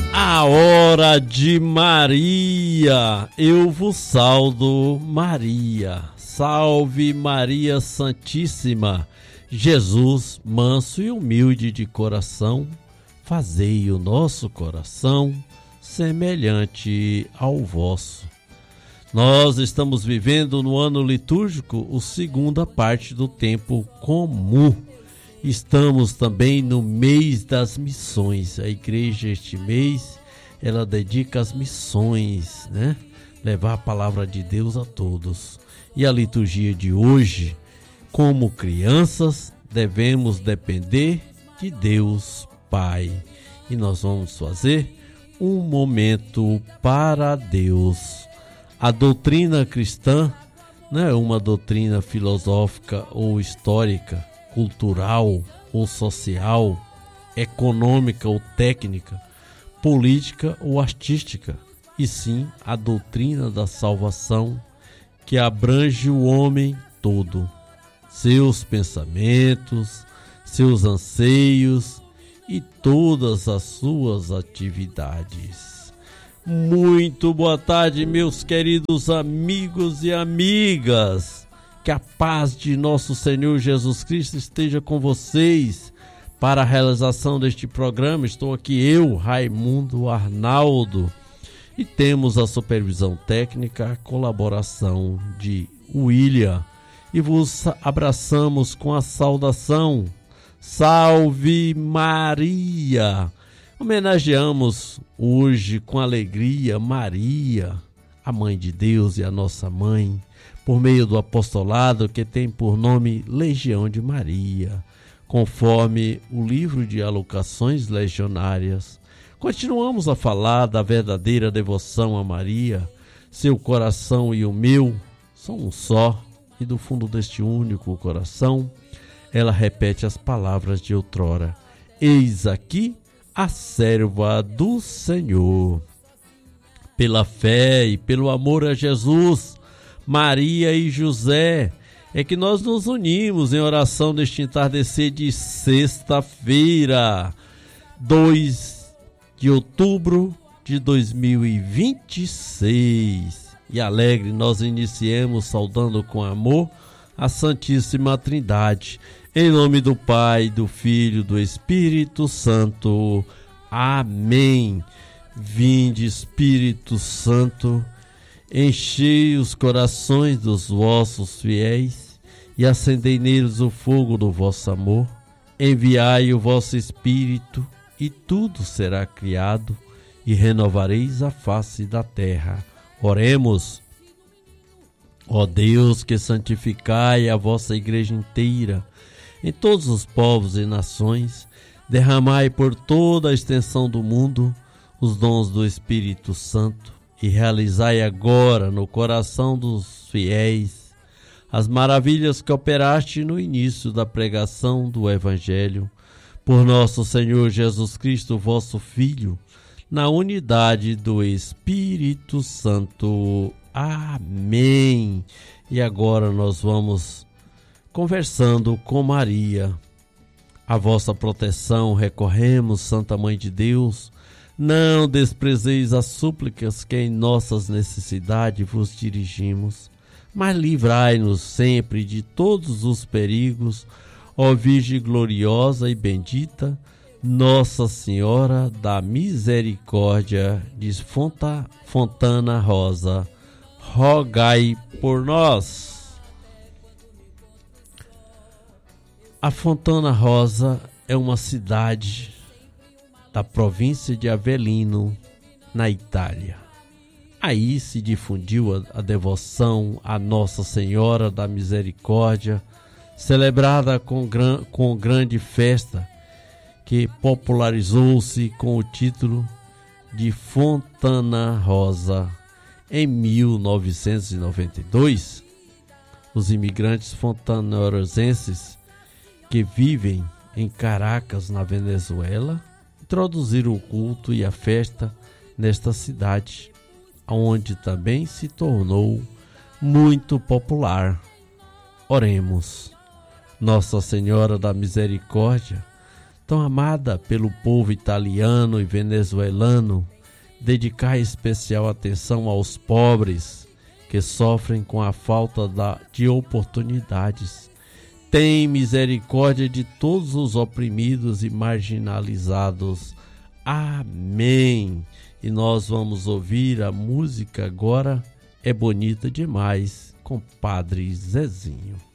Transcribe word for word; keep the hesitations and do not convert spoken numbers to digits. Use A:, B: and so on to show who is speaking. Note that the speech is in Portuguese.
A: A hora de Maria, eu vos saldo, Maria. Salve Maria Santíssima, Jesus, manso e humilde de coração, fazei o nosso coração semelhante ao vosso. Nós estamos vivendo no ano litúrgico a segunda parte do tempo comum. Estamos também no mês das missões. A igreja este mês, ela dedica as missões, né? Levar a palavra de Deus a todos. E a liturgia de hoje, como crianças, devemos depender de Deus Pai. E nós vamos fazer um momento para Deus. A doutrina cristã não é uma doutrina filosófica ou histórica, cultural ou social, econômica ou técnica, política ou artística, e sim a doutrina da salvação que abrange o homem todo, seus pensamentos, seus anseios e todas as suas atividades. Muito boa tarde, meus queridos amigos e amigas. Que a paz de nosso Senhor Jesus Cristo esteja com vocês. Para a realização deste programa, estou aqui eu, Raimundo Arnaldo, e temos a supervisão técnica, a colaboração de William, e vos abraçamos com a saudação. Salve Maria! Homenageamos hoje com alegria Maria, a Mãe de Deus e a nossa Mãe, por meio do apostolado que tem por nome Legião de Maria, conforme o livro de alocações legionárias. Continuamos a falar da verdadeira devoção a Maria. Seu coração e o meu são um só, e do fundo deste único coração, ela repete as palavras de outrora: eis aqui a serva do Senhor. Pela fé e pelo amor a Jesus, Maria e José, é que nós nos unimos em oração neste entardecer de sexta-feira, dois de outubro de dois mil e vinte e seis. E alegre nós iniciemos saudando com amor a Santíssima Trindade. Em nome do Pai, do Filho, do Espírito Santo. Amém. Vinde, Espírito Santo, enchei os corações dos vossos fiéis e acendei neles o fogo do vosso amor. Enviai o vosso Espírito e tudo será criado e renovareis a face da terra. Oremos. Ó Deus, que santificai a vossa igreja inteira em todos os povos e nações, derramai por toda a extensão do mundo os dons do Espírito Santo e realizai agora no coração dos fiéis as maravilhas que operaste no início da pregação do Evangelho, por nosso Senhor Jesus Cristo, vosso Filho, na unidade do Espírito Santo. Amém. E agora nós vamos conversando com Maria. A vossa proteção recorremos, Santa Mãe de Deus. Não desprezeis as súplicas que em nossas necessidades vos dirigimos, mas livrai-nos sempre de todos os perigos, ó Virgem gloriosa e bendita, Nossa Senhora da Misericórdia de Fonta, Fontana Rosa, rogai por nós. A Fontana Rosa é uma cidade da província de Avellino, na Itália. Aí se difundiu a, a devoção a Nossa Senhora da Misericórdia, celebrada com, gran, com grande festa, que popularizou-se com o título de Fontana Rosa. Em mil novecentos e noventa e dois, os imigrantes fontanorosenses que vivem em Caracas, na Venezuela, introduziram o culto e a festa nesta cidade, onde também se tornou muito popular. Oremos. Nossa Senhora da Misericórdia, tão amada pelo povo italiano e venezuelano, dedicar especial atenção aos pobres que sofrem com a falta da, de oportunidades. Tem misericórdia de todos os oprimidos e marginalizados. Amém. E nós vamos ouvir a música agora, É Bonita Demais, com Padre Zezinho.